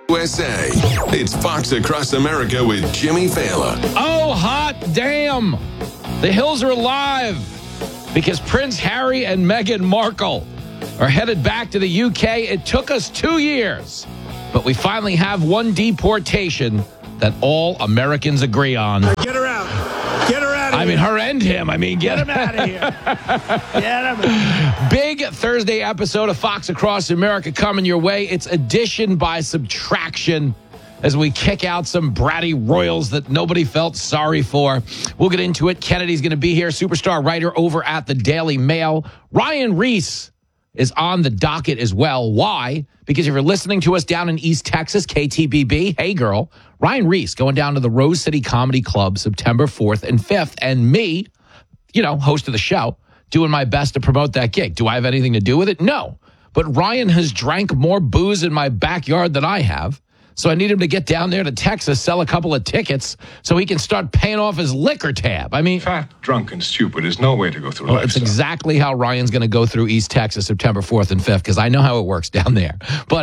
USA. It's Fox Across America with Jimmy Fallon. Oh, hot damn. The hills are alive because Prince Harry and Meghan Markle are headed back to the UK. It took us 2 years, but we finally have one deportation that all Americans agree on. Get her out. Get her out of here. I mean, her and him. I mean, Get him out of here. Get him. Big Thursday episode of Fox Across America coming your way. It's addition by subtraction as we kick out some bratty royals that nobody felt sorry for. We'll get into it. Kennedy's going to be here, superstar writer over at the Daily Mail. Ryan Reese is on the docket as well. Why? Because if you're listening to us down in East Texas, KTBB, hey girl, Ryan Reese going down to the Rose City Comedy Club September 4th and 5th, and me, host of the show, doing my best to promote that gig. Do I have anything to do with it? No. But Ryan has drank more booze in my backyard than I have. So I need him to get down there to Texas, sell a couple of tickets so he can start paying off his liquor tab. I mean, fat, drunk, and stupid is no way to go through life. It's exactly how Ryan's going to go through East Texas September 4th and 5th, because I know how it works down there. But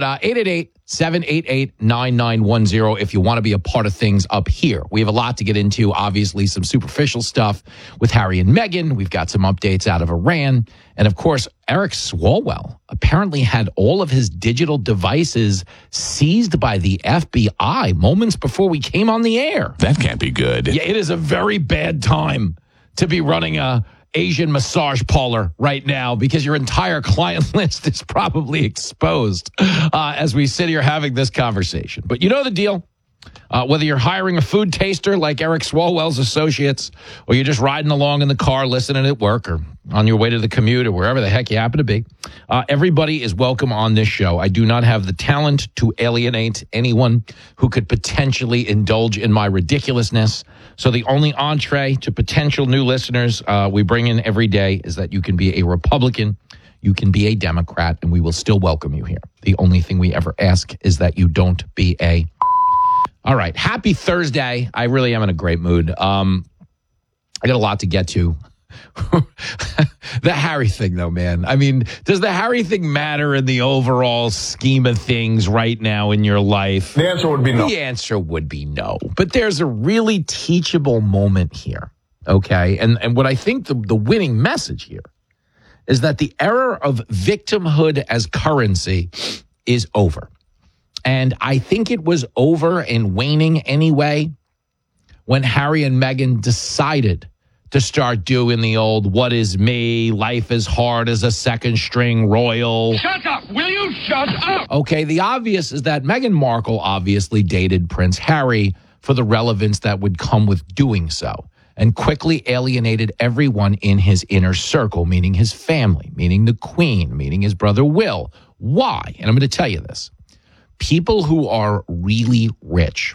888-788-9910 if you want to be a part of things up here. We have a lot to get into, obviously some superficial stuff with Harry and Meghan. We've got some updates out of Iran. And, of course, Eric Swalwell apparently had all of his digital devices seized by the FBI moments before we came on the air. That can't be good. Yeah, it is a very bad time to be running a Asian massage parlor right now because your entire client list is probably exposed as we sit here having this conversation. But you know the deal. Whether you're hiring a food taster like Eric Swalwell's associates, or you're just riding along in the car listening at work, or on your way to the commute, or wherever the heck you happen to be, everybody is welcome on this show. I do not have the talent to alienate anyone who could potentially indulge in my ridiculousness. So the only entree to potential new listeners we bring in every day is that you can be a Republican, you can be a Democrat, and we will still welcome you here. The only thing we ever ask is that you don't be a... All right. Happy Thursday. I really am in a great mood. I got a lot to get to. The Harry thing, though, man. I mean, does the Harry thing matter in the overall scheme of things right now in your life? The answer would be no. The answer would be no. But there's a really teachable moment here, okay? And what I think the winning message here is that the era of victimhood as currency is over. And I think it was over and waning anyway when Harry and Meghan decided to start doing the old, what is me, life is hard as a second string royal. Shut up! Will you shut up? Okay, the obvious is that Meghan Markle obviously dated Prince Harry for the relevance that would come with doing so, and quickly alienated everyone in his inner circle, meaning his family, meaning the Queen, meaning his brother Will. Why? And I'm going to tell you this. People who are really rich,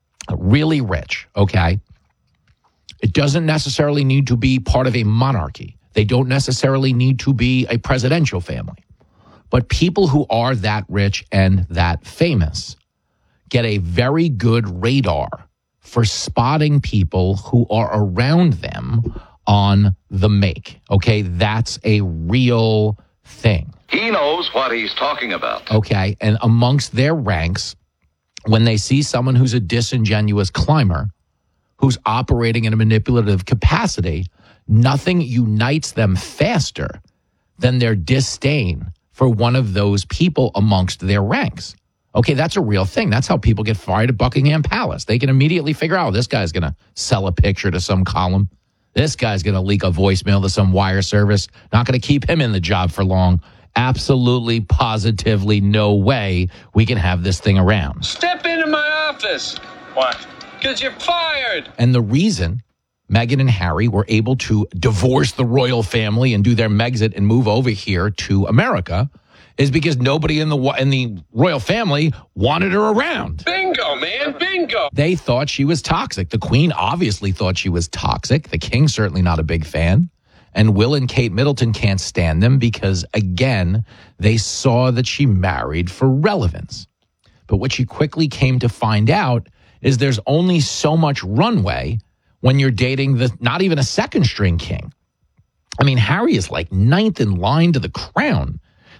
okay? It doesn't necessarily need to be part of a monarchy. They don't necessarily need to be a presidential family. But people who are that rich and that famous get a very good radar for spotting people who are around them on the make, okay? That's a real thing. He knows what he's talking about. Okay, and amongst their ranks, when they see someone who's a disingenuous climber, who's operating in a manipulative capacity, nothing unites them faster than their disdain for one of those people amongst their ranks. Okay, that's a real thing. That's how people get fired at Buckingham Palace. They can immediately figure out, this guy's going to sell a picture to some column. This guy's going to leak a voicemail to some wire service. Not going to keep him in the job for long. Absolutely, positively, no way we can have this thing around. Step into my office. Why? Because you're fired. And the reason Meghan and Harry were able to divorce the royal family and do their Megxit and move over here to America is because nobody in the royal family wanted her around. Bingo, man, bingo. They thought she was toxic. The Queen obviously thought she was toxic. The King certainly not a big fan. And Will and Kate Middleton can't stand them because, again, they saw that she married for relevance. But what she quickly came to find out is there's only so much runway when you're dating not even a second string king. I mean, Harry is like ninth in line to the crown.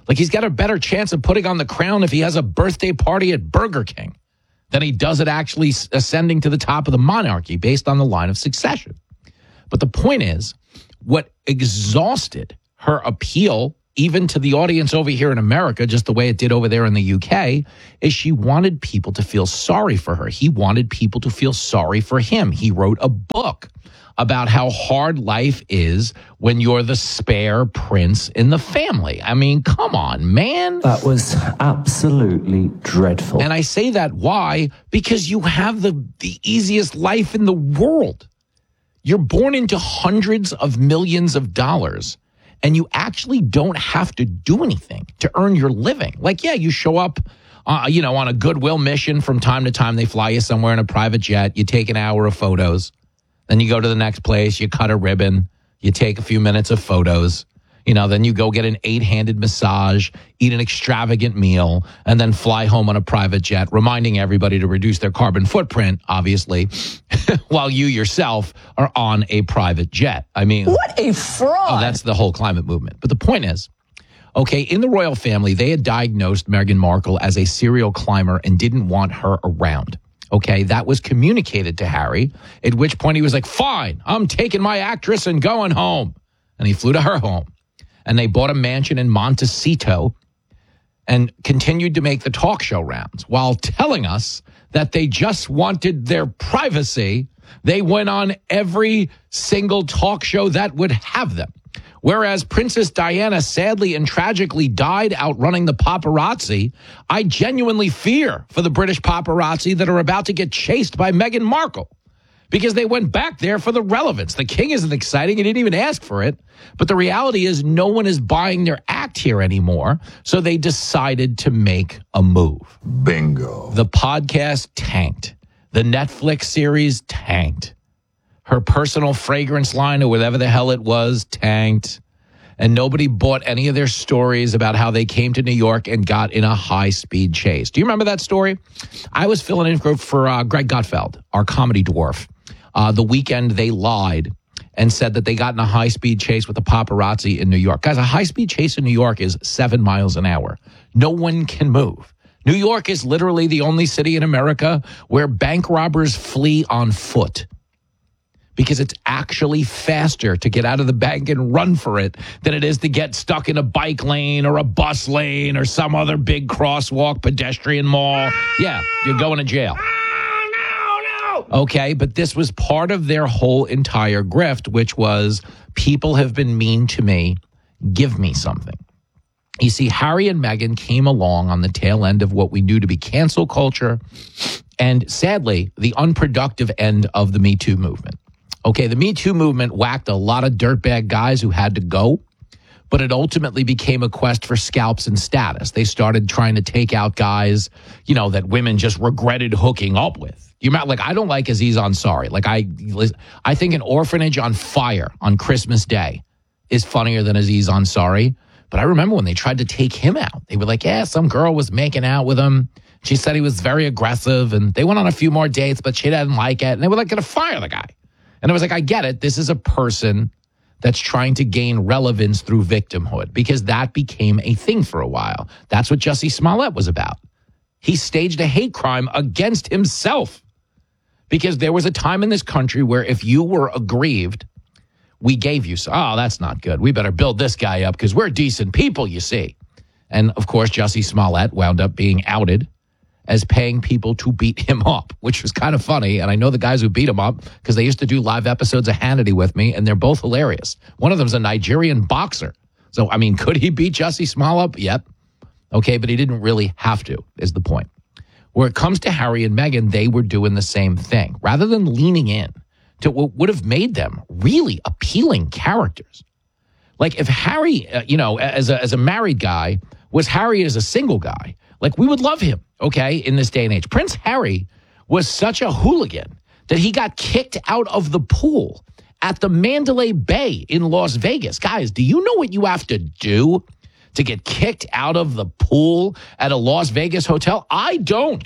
Like, he's got a better chance of putting on the crown if he has a birthday party at Burger King than he does it actually ascending to the top of the monarchy based on the line of succession. But the point is, what exhausted her appeal, even to the audience over here in America, just the way it did over there in the UK, is she wanted people to feel sorry for her. He wanted people to feel sorry for him. He wrote a book about how hard life is when you're the spare prince in the family. I mean, come on, man. That was absolutely dreadful. And I say that why? Because you have the easiest life in the world. You're born into hundreds of millions of dollars, and you actually don't have to do anything to earn your living. Like, yeah, you show up, on a goodwill mission from time to time. They fly you somewhere in a private jet. You take an hour of photos. Then you go to the next place, you cut a ribbon, you take a few minutes of photos, then you go get an 8-handed massage, eat an extravagant meal, and then fly home on a private jet, reminding everybody to reduce their carbon footprint, obviously, while you yourself are on a private jet. I mean, what a fraud. Oh, that's the whole climate movement. But the point is, okay, in the royal family, they had diagnosed Meghan Markle as a serial climber and didn't want her around. Okay, that was communicated to Harry, at which point he was like, fine, I'm taking my actress and going home. And he flew to her home. And they bought a mansion in Montecito and continued to make the talk show rounds while telling us that they just wanted their privacy. They went on every single talk show that would have them. Whereas Princess Diana sadly and tragically died outrunning the paparazzi, I genuinely fear for the British paparazzi that are about to get chased by Meghan Markle because they went back there for the relevance. The king isn't exciting. He didn't even ask for it. But the reality is no one is buying their act here anymore. So they decided to make a move. Bingo. The podcast tanked. The Netflix series tanked. Her personal fragrance line or whatever the hell it was tanked. And nobody bought any of their stories about how they came to New York and got in a high-speed chase. Do you remember that story? I was filling in for Greg Gutfeld, our comedy dwarf. The weekend they lied and said that they got in a high-speed chase with the paparazzi in New York. Guys, a high-speed chase in New York is 7 miles an hour. No one can move. New York is literally the only city in America where bank robbers flee on foot, because it's actually faster to get out of the bank and run for it than it is to get stuck in a bike lane or a bus lane or some other big crosswalk, pedestrian mall. Yeah, you're going to jail. No. Okay, but this was part of their whole entire grift, which was people have been mean to me. Give me something. You see, Harry and Meghan came along on the tail end of what we knew to be cancel culture and, sadly, the unproductive end of the Me Too movement. Okay, the Me Too movement whacked a lot of dirtbag guys who had to go, but it ultimately became a quest for scalps and status. They started trying to take out guys, that women just regretted hooking up with. I don't like Aziz Ansari. I think an orphanage on fire on Christmas Day is funnier than Aziz Ansari. But I remember when they tried to take him out. They were like, yeah, some girl was making out with him. She said he was very aggressive, and they went on a few more dates, but she didn't like it. And they were like, going to fire the guy. And I was like, I get it. This is a person that's trying to gain relevance through victimhood, because that became a thing for a while. That's what Jussie Smollett was about. He staged a hate crime against himself because there was a time in this country where if you were aggrieved, we gave you, that's not good. We better build this guy up because we're decent people, you see. And, of course, Jussie Smollett wound up being outed as paying people to beat him up, which was kind of funny. And I know the guys who beat him up because they used to do live episodes of Hannity with me, and they're both hilarious. One of them's a Nigerian boxer. So, could he beat Jussie Smollett? Yep. Okay, but he didn't really have to, is the point. Where it comes to Harry and Meghan, they were doing the same thing. Rather than leaning in to what would have made them really appealing characters. Like if Harry, as a married guy, was Harry as a single guy, we would love him, okay, in this day and age. Prince Harry was such a hooligan that he got kicked out of the pool at the Mandalay Bay in Las Vegas. Guys, do you know what you have to do to get kicked out of the pool at a Las Vegas hotel? I don't.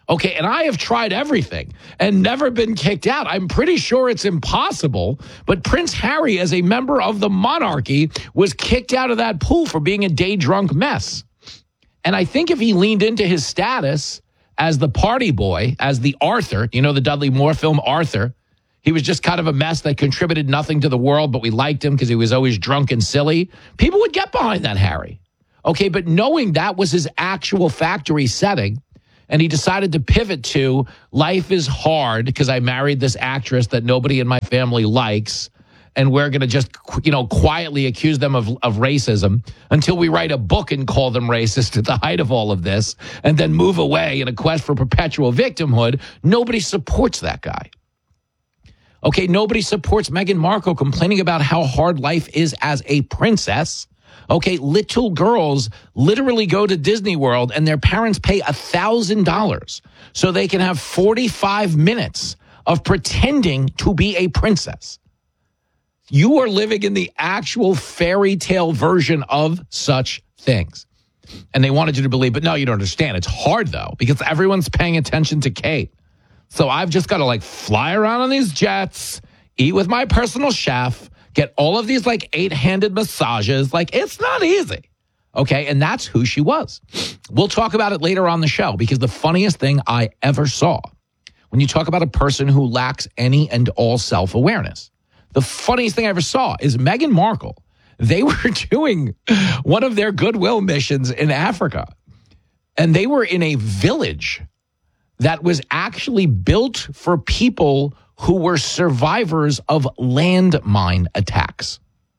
Okay, and I have tried everything and never been kicked out. I'm pretty sure it's impossible, but Prince Harry, as a member of the monarchy, was kicked out of that pool for being a day-drunk mess. And I think if he leaned into his status as the party boy, as the Arthur, you know, the Dudley Moore film Arthur, he was just kind of a mess that contributed nothing to the world, but we liked him because he was always drunk and silly. People would get behind that Harry. Okay, but knowing that was his actual factory setting, and he decided to pivot to life is hard because I married this actress that nobody in my family likes, and we're going to just, you know, quietly accuse them of racism until we write a book and call them racist at the height of all of this, and then move away in a quest for perpetual victimhood. Nobody supports that guy. Okay, nobody supports Meghan Markle complaining about how hard life is as a princess. Okay, little girls literally go to Disney World and their parents pay $1,000 so they can have 45 minutes of pretending to be a princess. You are living in the actual fairy tale version of such things. And they wanted you to believe, but no, you don't understand. It's hard, though, because everyone's paying attention to Kate. So I've just got to, like, fly around on these jets, eat with my personal chef, get all of these, like, 8-handed massages. Like, it's not easy. Okay, and that's who she was. We'll talk about it later on the show, because the funniest thing I ever saw, when you talk about a person who lacks any and all self-awareness, the funniest thing I ever saw is Meghan Markle. They were doing one of their goodwill missions in Africa, and they were in a village that was actually built for people who were survivors of landmine attacks.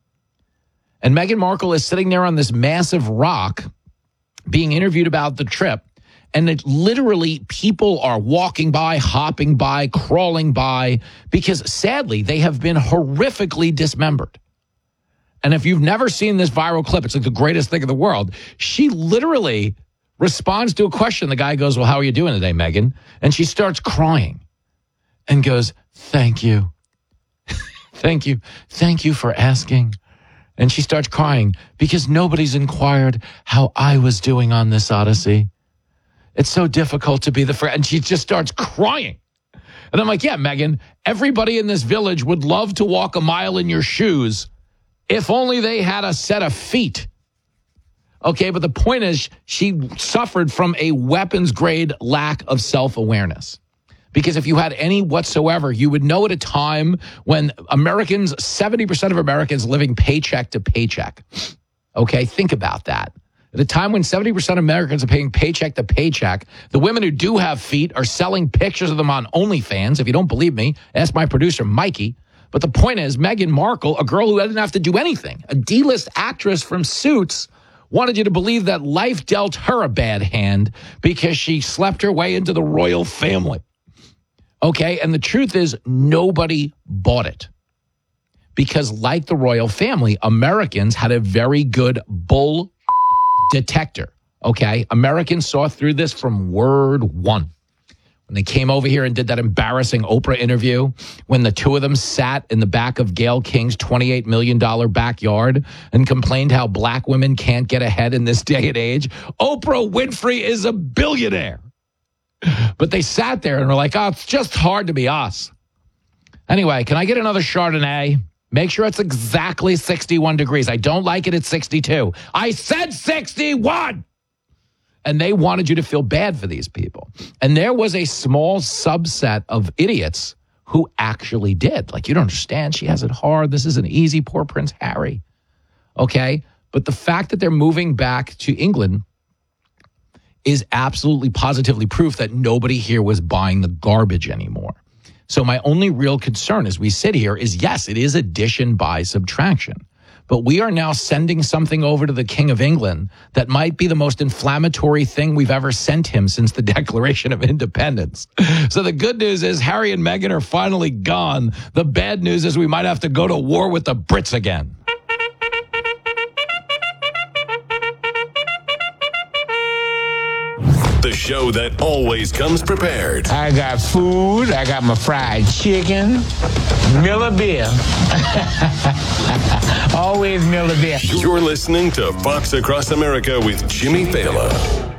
And Meghan Markle is sitting there on this massive rock being interviewed about the trip. And it literally, people are walking by, hopping by, crawling by, because sadly, they have been horrifically dismembered. And if you've never seen this viral clip, it's like the greatest thing in the world. She literally responds to a question. The guy goes, well, how are you doing today, Meghan? And she starts crying and goes, thank you. Thank you. Thank you for asking. And she starts crying because nobody's inquired how I was doing on this odyssey. It's so difficult to be the friend. And she just starts crying. And I'm like, yeah, Meghan, everybody in this village would love to walk a mile in your shoes if only they had a set of feet. Okay, but the point is she suffered from a weapons-grade lack of self-awareness. Because if you had any whatsoever, you would know at a time when Americans, 70% of Americans living paycheck to paycheck. Okay, think about that. At a time when 70% of Americans are paying paycheck to paycheck, the women who do have feet are selling pictures of them on OnlyFans. If you don't believe me, ask my producer, Mikey. But the point is, Meghan Markle, a girl who didn't have to do anything, a D-list actress from Suits, wanted you to believe that life dealt her a bad hand because she slept her way into the royal family. Okay, and the truth is nobody bought it. Because like the royal family, Americans had a very good bull detector. Okay, Americans saw through this from word one. When they came over here and did that embarrassing Oprah interview, when the two of them sat in the back of Gayle King's $28 million backyard and complained how black women can't get ahead in this day and age, Oprah Winfrey is a billionaire. But they sat there and were like, oh, it's just hard to be us. Anyway, can I get another Chardonnay? Make sure it's exactly 61 degrees. I don't like it at 62. I said 61! And they wanted you to feel bad for these people. And there was a small subset of idiots who actually did. Like, you don't understand. She has it hard. This isn't easy. Poor Prince Harry. Okay? But the fact that they're moving back to England is absolutely positively proof that nobody here was buying the garbage anymore. So my only real concern as we sit here is, yes, it is addition by subtraction. But we are now sending something over to the King of England that might be the most inflammatory thing we've ever sent him since the Declaration of Independence. So the good news is Harry and Meghan are finally gone. The bad news is we might have to go to war with the Brits again. The show that always comes prepared. I got food. I got my fried chicken. Miller beer. Always Miller beer. You're listening to Fox Across America with Jimmy Fallon.